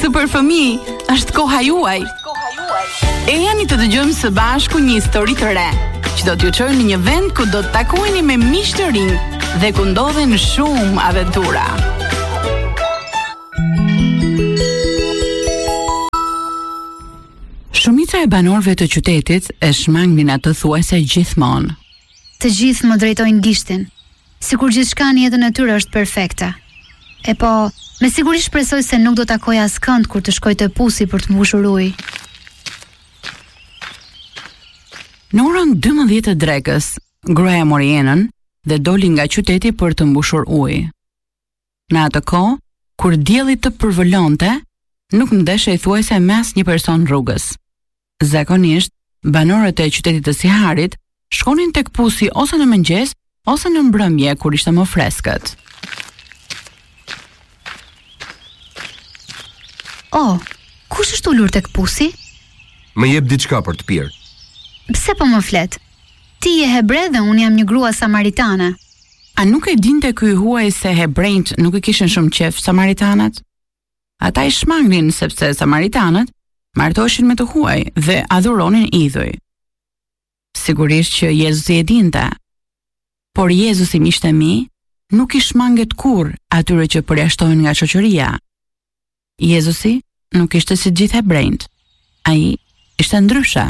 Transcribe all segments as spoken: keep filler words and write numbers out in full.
Super fëmijë, është koha juaj. E jani të dëgjojmë së bashku një histori të re, që do t'ju çojë në një vend ku do të takoheni me miq të rinj dhe ku ndodhen shumë aventura. Shumica e banorëve të qytetit e shmangnin atë thuajse gjithmonë. Të gjithë më drejtojnë gishtin, sikur gjithçka në jetën e tyre është perfekte. E po, me siguri shpresoj se nuk do takoj askënd kur të shkoj te pusi për të mbushur ujë. Në orën dymbëdhjetë të drekës, gruaja mori enën dhe doli nga qyteti për të mbushur ujë. Në atë kohë, kur dielli të përvolonte, nuk ndeshej thuajse me asnjë person rrugës. Zakonisht, banorët e qytetit të Siharit shkonin tek pusi ose në mëngjes ose në mbrëmje kur ishte më freskët. Oh, kush është ulur tek pusi? Më jep diçka për të pirë. Pse po më flet? Ti je hebre dhe unë jam një grua samaritane. A nuk e dinte ky huaj se hebrejt nuk i kishin shumë qef samaritanët? Ata i shmangnin sepse samaritanët martoheshin me të huaj dhe adhuronin idhuj. Sigurisht që Jezusi e dinte, por Jezusi, miqtë e mi, nuk i shmanget kurrë atyre që përjashtohen nga shoqëria. Jezusi nuk ishte si gjithë hebrejt. Ai ishte ndryshe.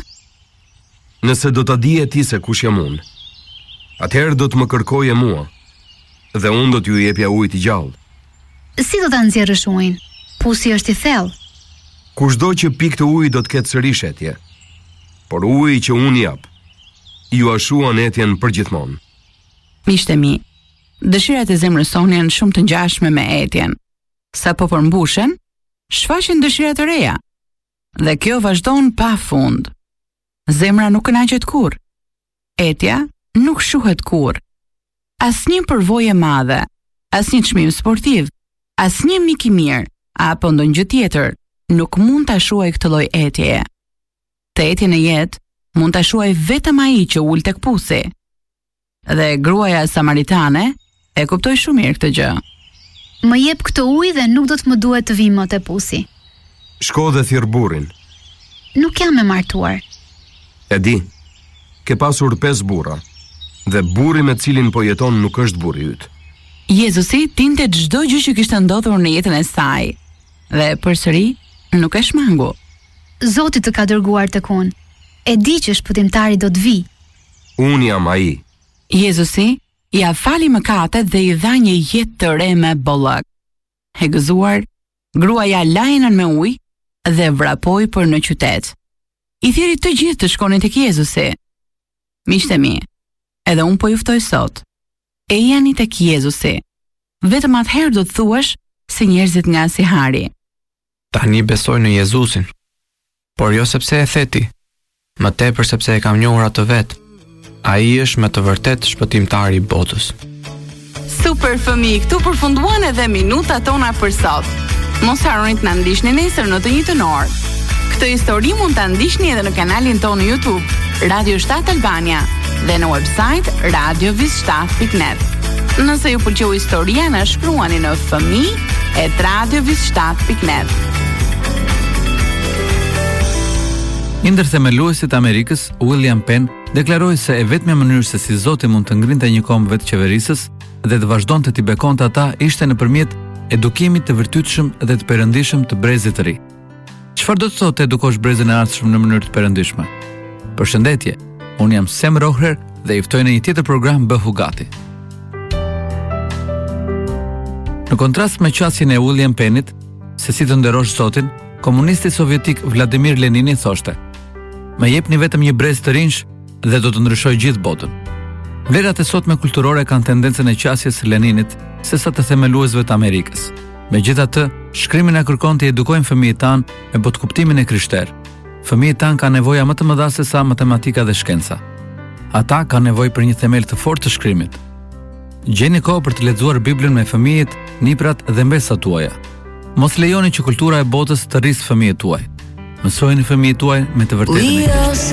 Nëse do ta dije ti se kush jam unë, atëherë do të më kërkoje mua, dhe unë do t'ju jepja ujë të gjallë. Si do ta nxjerrësh ujin? Pusi është i thellë. Kushdo që pikë të ujë do të ketë sërish etje, por uji që unë jap, ju ashuan etjen përgjithmonë. Miqtë e mi, dëshirat e zemrës sonë janë shumë të ngjashme me etjen. Sa po përmbushen, shfaqen dëshira të reja, dhe kjo vazhdon pa fund. Zemra nuk kënaqet kurrë. Etja nuk shuhet kurrë. Asnjë përvojë e madhe, asnjë çmim sportiv, asnjë mik i mirë apo ndonjë gjë tjetër nuk mund ta shuajë këtë lloj etjeje. Të etjen e jetë mund ta shuajë vetëm ai që ul tek pusi. Dhe gruaja samaritane e kuptoi shumë mirë këtë gjë. Më jep këtë ujë dhe nuk do të më duhet të vi më te pusi. Shko dhe thirr burrin. Nuk jam e martuar. E di, ke pasur pesë burra, dhe burri me cilin po jeton nuk është burri yt. Jezusi dinte çdo gjë që kishte ndodhur në jetën e saj, dhe përsëri nuk e shmangu. Zoti të ka dërguar tek unë. E di që shpëtimtari do të vi. Unë jam ai. Jezusi ja fali mëkatet dhe i dha një jetë të re me bollëk. E gëzuar, gruaja la enën me ujë dhe vrapoi për në qytet. I thiri të gjithë të shkonin tek Jezusi. Miqtë e mi, edhe unë po ju ftoj sot. E jani tek Jezusi. Vetëm atëherë do të thuash si njerëzit nga Sihari. Tani besoj në Jezusin, por jo sepse e theti, më tepër sepse e kam njohur atë vet. Ai është me të vërtet shpëtimtari i botës. Super fëmijë, këtu përfunduan edhe minutat tona për sot. Mos harroni të na ndiqni nesër në të njëjtën orë. Këtë histori mund ta ndiqni edhe në kanalin tonë në YouTube, Radio shtat Albania, dhe në website radio vis shtat pikë net. Nëse ju pëlqeu historia, na shkruani në fëmijë et radio vis shtat pikë net. Indër themeluesit Amerikës, William Penn, deklaroi se e vetmja mënyrë se si Zoti mund të ngrinte një kombë vetë qeverisës dhe të vazhdonte t'i bekonte ata ishte nëpërmjet edukimit të vërtetshëm dhe të perëndishëm të brezit të ri. Çfarë do të thotë edukosh brezin e ardhshëm në mënyrë të perëndishme? Përshëndetje, unë jam Sem Rohrer dhe i ftoj në një tjetër program Bëhu Gati. Në kontrast me qasjen e William Pennit, se si të nderosh Zotin, komunisti sovjetik Vladimir Lenini thoshte: "Më jepni vetëm një brez të rinj dhe do të ndryshoj gjithë botën." Vlerat e sotme kulturore kanë tendencën e qasjes së Leninit sesa të themeluesve të Amerikës. Megjithatë, shkrimi na kërkon të edukojmë fëmijët tanë me botkuptimin e krishterë. Fëmijët tanë kanë nevoja më të mëdha se sa matematika dhe shkenca. Ata kanë nevojë për një themel të fortë të shkrimit. Gjeni kohë për të lexuar Biblën me fëmijët, niprat dhe mbesat tuaja. Mos lejoni që kultura e botës të rrisë fëmijët tuaj. Mësojeni fëmijët tuaj me të vërtetën e Krishtit.